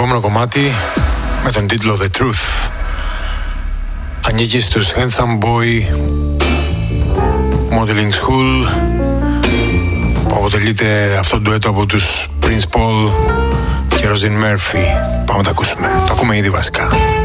επόμενο κομμάτι με τον τίτλο The Truth. Ανήκει στους Handsome Boy Modeling School, που αποτελείται αυτό το ντουέτο από τους Prince Paul και Roisin Murphy. Πάμε να τα ακούσουμε. Το ακούμε ήδη βασικά.